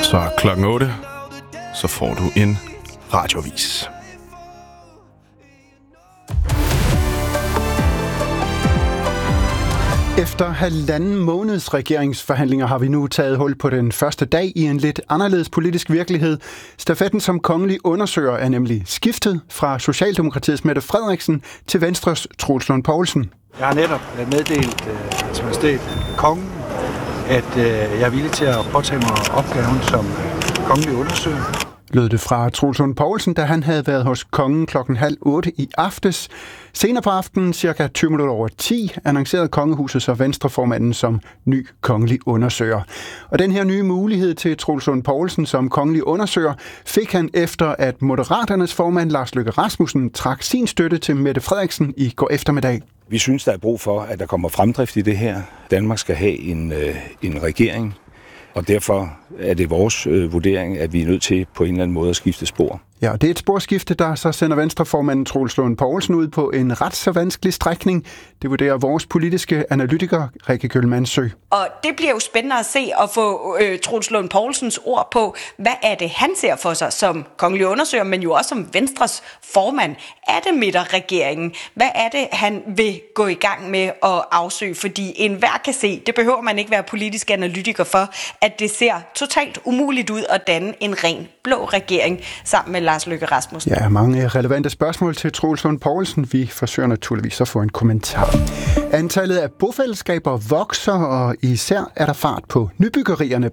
Så klokken 8, så får du en radioavis. Efter 1,5 måneds regeringsforhandlinger har vi nu taget hul på den første dag i en lidt anderledes politisk virkelighed. Stafetten som kongelig undersøger er nemlig skiftet fra Socialdemokratiets Mette Frederiksen til Venstres Troels Lund Poulsen. Jeg har netop meddelt Hans Majestæt Kongen, at jeg er villig til at påtage mig opgaven som kongelig undersøger. Lød det fra Troels Lund Poulsen, da han havde været hos kongen 7:30 i aftes. Senere på aftenen, cirka 20 minutter over 10, annoncerede kongehuset så Venstreformanden som ny kongelig undersøger. Og den her nye mulighed til Troels Lund Poulsen som kongelig undersøger fik han efter, at Moderaternes formand Lars Løkke Rasmussen trak sin støtte til Mette Frederiksen i går eftermiddag. Vi synes, der er brug for, at der kommer fremdrift i det her. Danmark skal have en regering, og derfor er det vores vurdering, at vi er nødt til på en eller anden måde at skifte spor. Ja, det er et sporskifte, der så sender Venstreformanden Troels Lund Poulsen ud på en ret så vanskelig strækning. Det vurderer vores politiske analytiker Rikke Kjølmandsø. Og det bliver jo spændende at se og få Troels Lund Poulsens ord på, hvad er det, han ser for sig som kongelig undersøger, men jo også som Venstres formand. Er det midterregeringen? Hvad er det, han vil gå i gang med at afsøge? Fordi enhver kan se, det behøver man ikke være politisk analytiker for, at det ser totalt umuligt ud at danne en ren blå regering sammen med Lars Løkke Rasmussen. Ja, mange relevante spørgsmål til Troels Lund Poulsen. Vi forsøger naturligvis at få en kommentar. Antallet af bofællesskaber vokser, og især er der fart på nybyggerierne